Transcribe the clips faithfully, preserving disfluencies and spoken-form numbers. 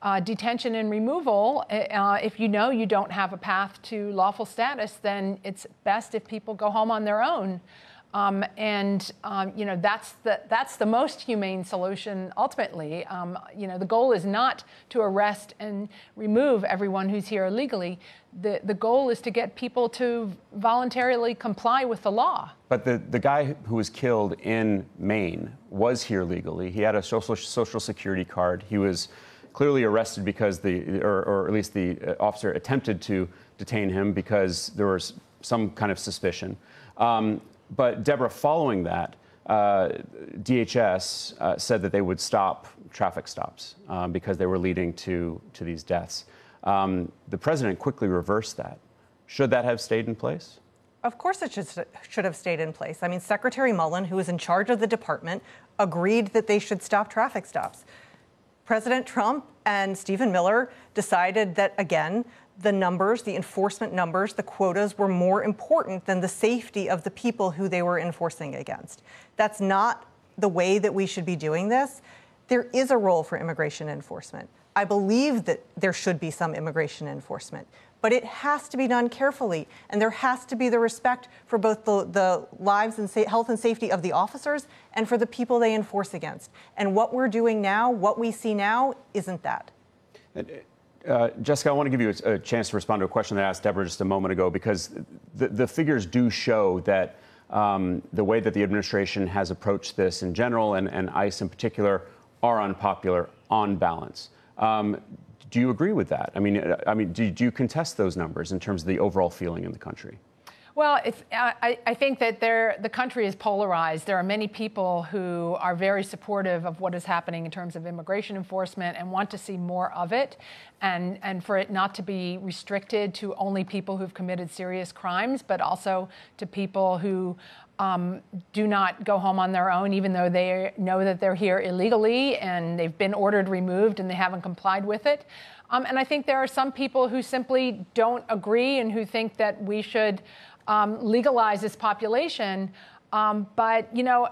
uh, detention and removal, uh, if you know you don't have a path to lawful status, then it's best if people go home on their own. Um, and, um, you know, that's the, that's the most humane solution ultimately. Um, you know, the goal is not to arrest and remove everyone who's here illegally. The, the goal is to get people to voluntarily comply with the law. But the, the guy who was killed in Maine was here legally. He had a social, social security card. He was clearly arrested because the, or, or at least the officer attempted to detain him because there was some kind of suspicion. Um, But, Deborah, following that, uh, D H S uh, said that they would stop traffic stops um, because they were leading to, to these deaths. Um, the president quickly reversed that. Should that have stayed in place? Of course it should, should have stayed in place. I mean, Secretary Mullen, who was in charge of the department, agreed that they should stop traffic stops. President Trump and Stephen Miller decided that, again, the numbers, the enforcement numbers, the quotas were more important than the safety of the people who they were enforcing against. That's not the way that we should be doing this. There is a role for immigration enforcement. I believe that there should be some immigration enforcement, but it has to be done carefully, and there has to be the respect for both the, the lives and sa- health and safety of the officers and for the people they enforce against. And what we're doing now, what we see now, isn't that. It, Uh, Jessica, I want to give you a, a chance to respond to a question that I asked Deborah just a moment ago, because the, the figures do show that um, the way that the administration has approached this in general, and, and ICE in particular, are unpopular on balance. Um, do you agree with that? I mean, I mean, do, do you contest those numbers in terms of the overall feeling in the country? Well, it's, I, I think that there, the country is polarized. There are many people who are very supportive of what is happening in terms of immigration enforcement and want to see more of it, and, and for it not to be restricted to only people who've committed serious crimes, but also to people who um, do not go home on their own, even though they know that they're here illegally and they've been ordered removed and they haven't complied with it. Um, and I think there are some people who simply don't agree and who think that we should Um, legalize this population, um, but, you know,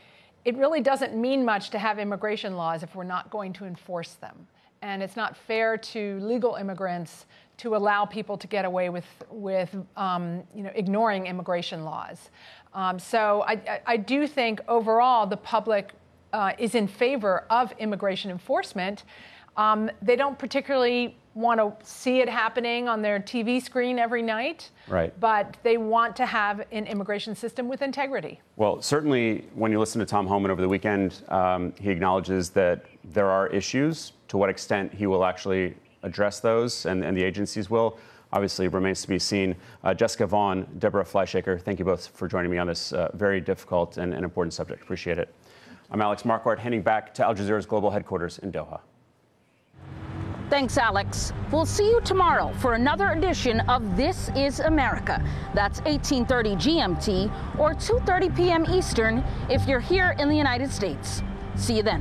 it really doesn't mean much to have immigration laws if we're not going to enforce them. And it's not fair to legal immigrants to allow people to get away with, with um, you know, ignoring immigration laws. Um, so I, I, I do think overall the public uh, is in favor of immigration enforcement. Um, they don't particularly want to see it happening on their T V screen every night, right? But they want to have an immigration system with integrity. Well, certainly when you listen to Tom Homan over the weekend, um, he acknowledges that there are issues. To what extent he will actually address those, and, and the agencies will, obviously remains to be seen. Uh, Jessica Vaughn, Deborah Fleischaker, thank you both for joining me on this uh, very difficult and, and important subject. Appreciate it. I'm Alex Marquardt, heading back to Al Jazeera's global headquarters in Doha. Thanks, Alex. We'll see you tomorrow for another edition of This is America. That's eighteen thirty G M T or two thirty p m Eastern if you're here in the United States. See you then.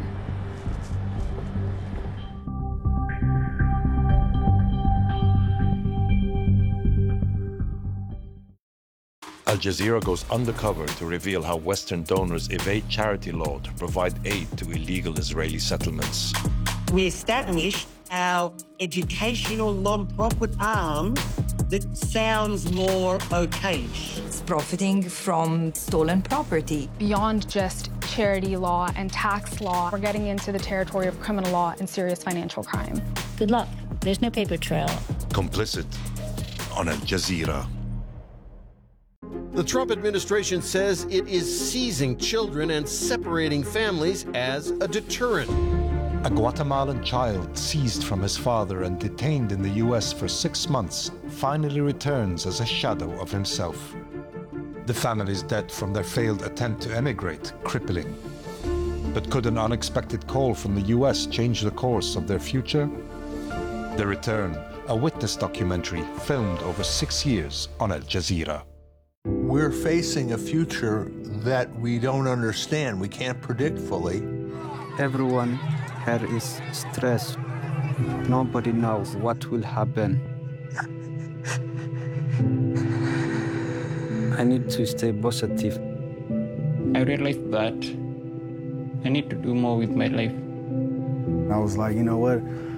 Al Jazeera goes undercover to reveal how Western donors evade charity law to provide aid to illegal Israeli settlements. We established our educational non-profit arm that sounds more okay-ish. It's profiting from stolen property. Beyond just charity law and tax law, we're getting into the territory of criminal law and serious financial crime. Good luck. There's no paper trail. Complicit on Al Jazeera. The Trump administration says it is seizing children and separating families as a deterrent. A Guatemalan child seized from his father and detained in the U S for six months finally returns as a shadow of himself. The family's debt from their failed attempt to emigrate crippling. But could an unexpected call from the U S change the course of their future? The Return, a witness documentary filmed over six years on Al Jazeera. We're facing a future that we don't understand, we can't predict fully. Everyone here is stressed. Nobody knows what will happen. I need to stay positive. I realized that I need to do more with my life. I was like, you know what?